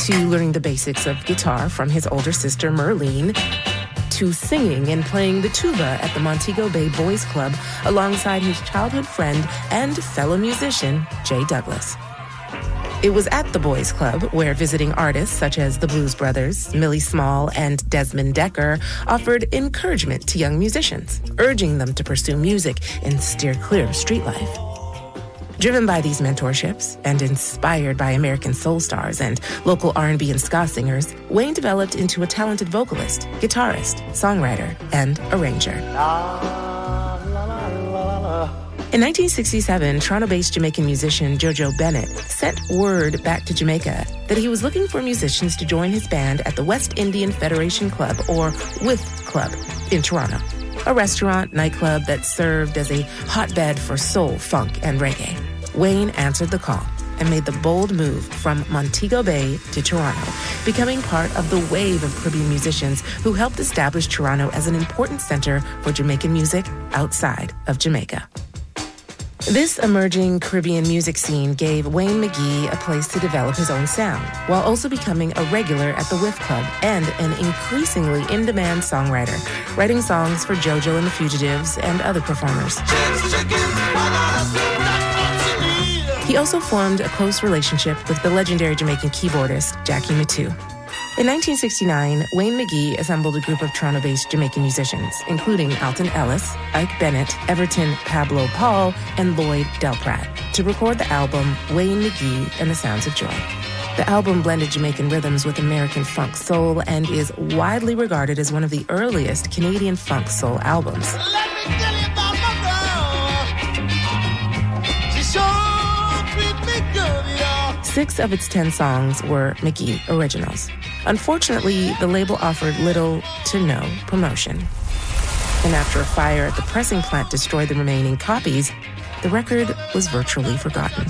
to learning the basics of guitar from his older sister, Merlene, to singing and playing the tuba at the Montego Bay Boys Club alongside his childhood friend and fellow musician, Jay Douglas. It was at the Boys Club where visiting artists such as the Blues Brothers, Millie Small, and Desmond Decker offered encouragement to young musicians, urging them to pursue music and steer clear of street life. Driven by these mentorships and inspired by American soul stars and local R&B and ska singers, Wayne developed into a talented vocalist, guitarist, songwriter, and arranger. In 1967, Toronto-based Jamaican musician Jojo Bennett sent word back to Jamaica that he was looking for musicians to join his band at the West Indian Federation Club, or WIF Club, in Toronto, a restaurant nightclub that served as a hotbed for soul, funk, and reggae. Wayne answered the call and made the bold move from Montego Bay to Toronto, becoming part of the wave of Caribbean musicians who helped establish Toronto as an important center for Jamaican music outside of Jamaica. This emerging Caribbean music scene gave Wayne McGee a place to develop his own sound, while also becoming a regular at the WIF Club and an increasingly in-demand songwriter, writing songs for JoJo and the Fugitives and other performers. He also formed a close relationship with the legendary Jamaican keyboardist Jackie Mittoo. In 1969, Wayne McGee assembled a group of Toronto-based Jamaican musicians, including Alton Ellis, Ike Bennett, Everton Pablo Paul, and Lloyd Delprat, to record the album Wayne McGee and the Sounds of Joy. The album blended Jamaican rhythms with American funk soul and is widely regarded as one of the earliest Canadian funk soul albums. Let me tell you about my girl. She sure treat me good, y'all. 6 of its 10 songs were McGee originals. Unfortunately, the label offered little to no promotion. And after a fire at the pressing plant destroyed the remaining copies, the record was virtually forgotten.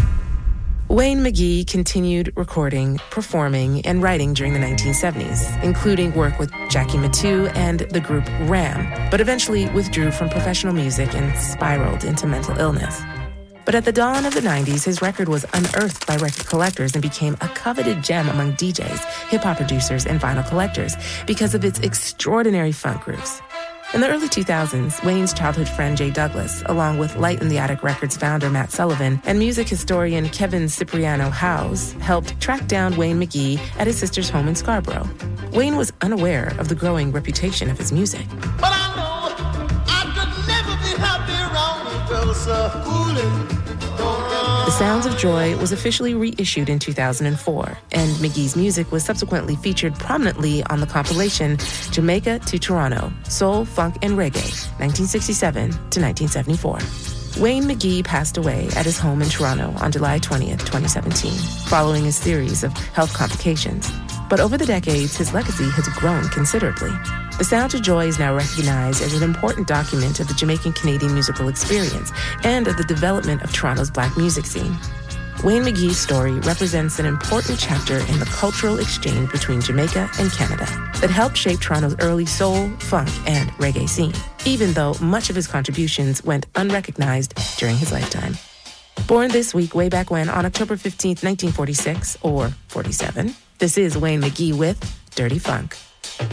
Wayne McGee continued recording, performing, and writing during the 1970s, including work with Jackie Mittoo and the group Ram, but eventually withdrew from professional music and spiraled into mental illness. But at the dawn of the 90s, his record was unearthed by record collectors and became a coveted gem among DJs, hip-hop producers, and vinyl collectors because of its extraordinary funk grooves. In the early 2000s, Wayne's childhood friend Jay Douglas, along with Light in the Attic Records founder Matt Sullivan and music historian Kevin Cipriano Howes, helped track down Wayne McGee at his sister's home in Scarborough. Wayne was unaware of the growing reputation of his music. But I know I could never be happy around you, girl, so coolin'. The Sounds of Joy was officially reissued in 2004, and McGee's music was subsequently featured prominently on the compilation Jamaica to Toronto, Soul, Funk, and Reggae, 1967 to 1974. Wayne McGee passed away at his home in Toronto on July 20th, 2017, following a series of health complications. But over the decades, his legacy has grown considerably. The Sounds of Joy is now recognized as an important document of the Jamaican-Canadian musical experience and of the development of Toronto's black music scene. Wayne McGee's story represents an important chapter in the cultural exchange between Jamaica and Canada that helped shape Toronto's early soul, funk, and reggae scene, even though much of his contributions went unrecognized during his lifetime. Born this week, way back when, on October 15th, 1946, or 47, this is Wayne McGee with Dirty Funk.